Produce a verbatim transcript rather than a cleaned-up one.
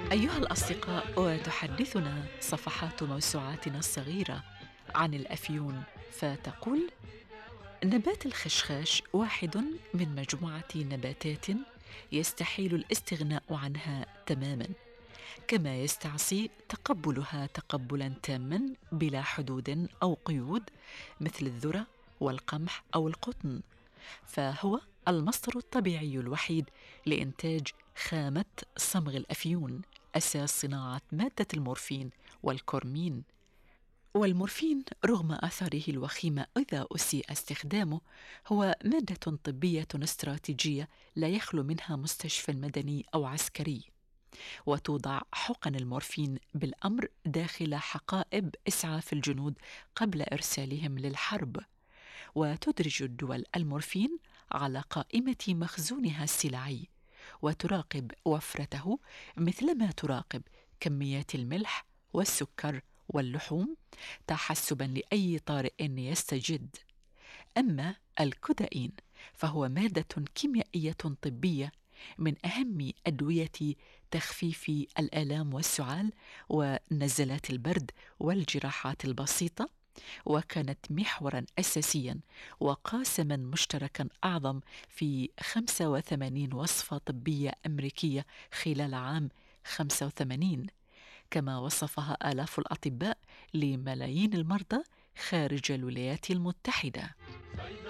أيها الأصدقاء، وتحدثنا صفحات موسوعاتنا الصغيرة عن الأفيون، فتقول: نبات الخشخاش واحد من مجموعة نباتات يستحيل الاستغناء عنها تماما، كما يستعصي تقبلها تقبلا تاما بلا حدود أو قيود، مثل الذرة والقمح أو القطن. فهو المصدر الطبيعي الوحيد لإنتاج خامة صمغ الأفيون، أساس صناعة مادة المورفين والكورمين. والمورفين رغم آثاره الوخيمة إذا أسيء استخدامه، هو مادة طبية استراتيجية لا يخلو منها مستشفى مدني أو عسكري. وتوضع حقن المورفين بالأمر داخل حقائب إسعاف الجنود قبل إرسالهم للحرب. وتدرج الدول المورفين على قائمة مخزونها السلعي، وتراقب وفرته مثلما تراقب كميات الملح والسكر واللحوم، تحسبا لأي طارئ يستجد. أما الكودايين فهو مادة كيميائية طبية من أهم أدوية تخفيف الآلام والسعال ونزلات البرد والجراحات البسيطة، وكانت محوراً أساسياً وقاسماً مشتركاً أعظم في خمسة وثمانين وصفة طبية أمريكية خلال عام خمسة وثمانين، كما وصفها آلاف الأطباء لملايين المرضى خارج الولايات المتحدة.